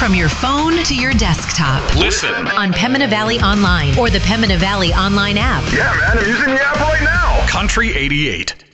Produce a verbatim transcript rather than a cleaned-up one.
from your phone to your desktop. Listen on Pembina Valley Online or the Pembina Valley Online app. Yeah, man, I'm using the app right now. Country eighty-eight.